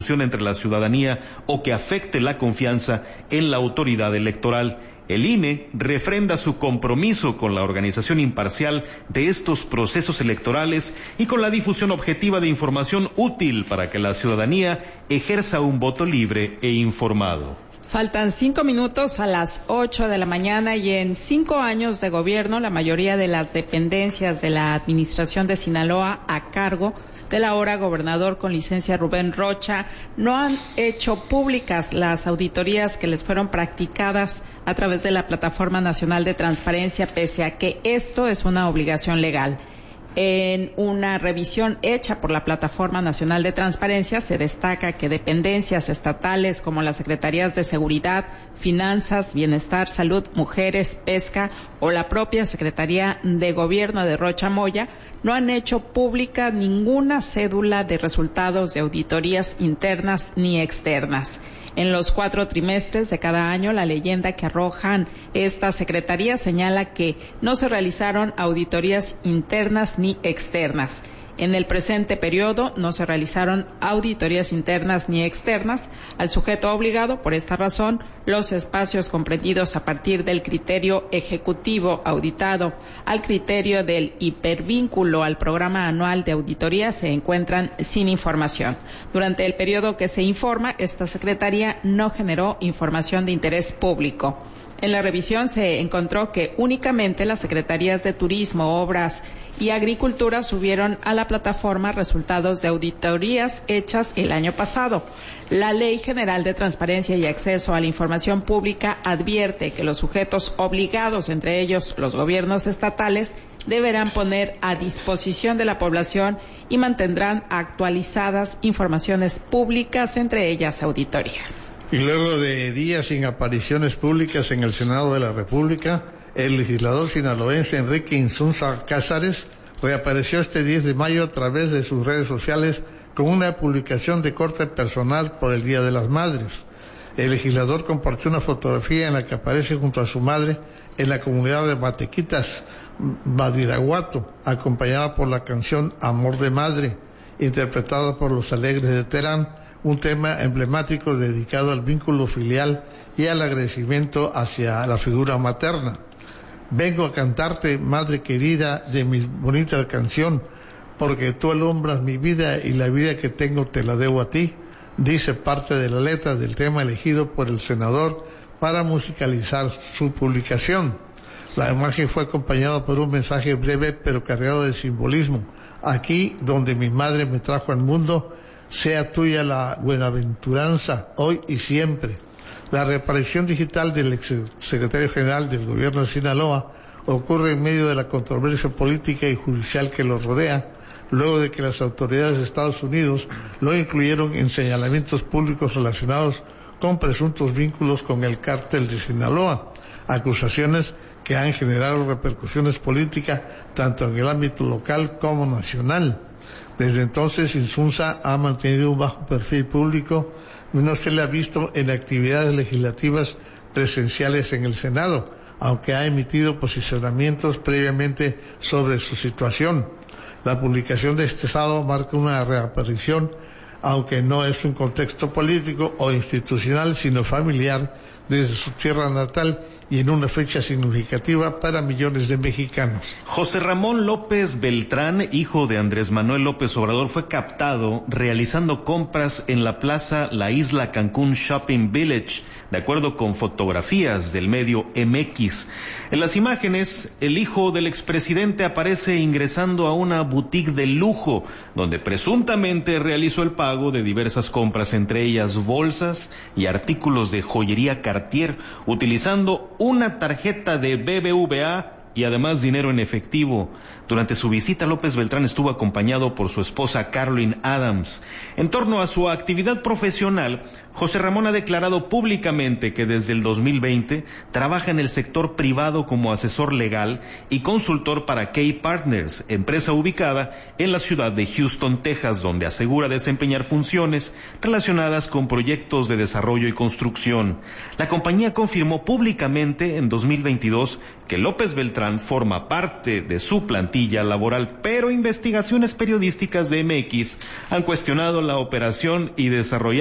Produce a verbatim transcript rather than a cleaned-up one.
confusión entre la ciudadanía o que afecte la confianza en la autoridad electoral. El I N E refrenda su compromiso con la organización imparcial de estos procesos electorales y con la difusión objetiva de información útil para que la ciudadanía ejerza un voto libre e informado. Faltan cinco minutos a las ocho de la mañana y en cinco años de gobierno la mayoría de las dependencias de la administración de Sinaloa a cargo del ahora gobernador con licencia Rubén Rocha no han hecho públicas las auditorías que les fueron practicadas a través de la Plataforma Nacional de Transparencia, pese a que esto es una obligación legal. En una revisión hecha por la Plataforma Nacional de Transparencia se destaca que dependencias estatales como las Secretarías de Seguridad, Finanzas, Bienestar, Salud, Mujeres, Pesca o la propia Secretaría de Gobierno de Rocha Moya no han hecho pública ninguna cédula de resultados de auditorías internas ni externas. En los cuatro trimestres de cada año, la leyenda que arrojan estas secretarías señala que no se realizaron auditorías internas ni externas. En el presente periodo no se realizaron auditorías internas ni externas al sujeto obligado. Por esta razón, los espacios comprendidos a partir del criterio ejecutivo auditado al criterio del hipervínculo al programa anual de auditoría se encuentran sin información. Durante el periodo que se informa, esta secretaría no generó información de interés público. En la revisión se encontró que únicamente las secretarías de Turismo, Obras y Agricultura subieron a la plataforma resultados de auditorías hechas el año pasado. La Ley General de Transparencia y Acceso a la Información Pública advierte que los sujetos obligados, entre ellos los gobiernos estatales, deberán poner a disposición de la población y mantendrán actualizadas informaciones públicas, entre ellas auditorías. Y luego de días sin apariciones públicas en el Senado de la República, el legislador sinaloense Enrique Insunza Cázares reapareció este diez de mayo a través de sus redes sociales con una publicación de corte personal por el Día de las Madres. El legislador compartió una fotografía en la que aparece junto a su madre en la comunidad de Matequitas, Badiraguato, acompañada por la canción Amor de Madre, interpretada por Los Alegres de Terán, un tema emblemático dedicado al vínculo filial y al agradecimiento hacia la figura materna. Vengo a cantarte, madre querida, de mi bonita canción, porque tú alumbras mi vida y la vida que tengo te la debo a ti, dice parte de la letra del tema elegido por el senador para musicalizar su publicación. La imagen fue acompañada por un mensaje breve pero cargado de simbolismo. Aquí donde mi madre me trajo al mundo, sea tuya la buenaventuranza, hoy y siempre. La reaparición digital del ex secretario general del gobierno de Sinaloa ocurre en medio de la controversia política y judicial que lo rodea, luego de que las autoridades de Estados Unidos lo incluyeron en señalamientos públicos relacionados con presuntos vínculos con el cártel de Sinaloa, acusaciones que han generado repercusiones políticas tanto en el ámbito local como nacional. Desde entonces, Insunza ha mantenido un bajo perfil público y no se le ha visto en actividades legislativas presenciales en el Senado, aunque ha emitido posicionamientos previamente sobre su situación. La publicación de este sábado marca una reaparición, aunque no es un contexto político o institucional, sino familiar, desde su tierra natal y en una fecha significativa para millones de mexicanos. José Ramón López Beltrán, hijo de Andrés Manuel López Obrador, fue captado realizando compras en la plaza La Isla Cancún Shopping Village, de acuerdo con fotografías del medio M X. En las imágenes, el hijo del expresidente aparece ingresando a una boutique de lujo, donde presuntamente realizó el pago de diversas compras, entre ellas bolsas y artículos de joyería Cartier, utilizando una tarjeta de B B V A y además dinero en efectivo. Durante su visita, López Beltrán estuvo acompañado por su esposa Caroline Adams. En torno a su actividad profesional, José Ramón ha declarado públicamente que desde el dos mil veinte trabaja en el sector privado como asesor legal y consultor para Key Partners, empresa ubicada en la ciudad de Houston, Texas, donde asegura desempeñar funciones relacionadas con proyectos de desarrollo y construcción. La compañía confirmó públicamente en dos mil veintidós que López Beltrán forma parte de su plantilla laboral, pero investigaciones periodísticas de M X han cuestionado la operación y desarrollado